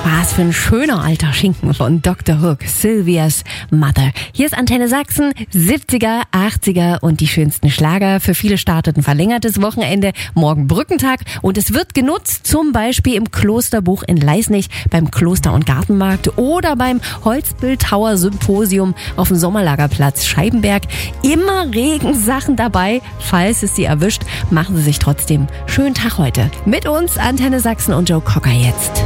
Was für ein schöner alter Schinken von Dr. Hook, Sylvia's Mother. Hier ist Antenne Sachsen, 70er, 80er und die schönsten Schlager. Für viele startet ein verlängertes Wochenende, morgen Brückentag und es wird genutzt, zum Beispiel im Klosterbuch in Leisnig, beim Kloster- und Gartenmarkt oder beim Holzbildhauer Symposium auf dem Sommerlagerplatz Scheibenberg. Immer Regensachen dabei, falls es Sie erwischt. Machen Sie sich trotzdem schönen Tag heute. Mit uns Antenne Sachsen und Joe Cocker jetzt.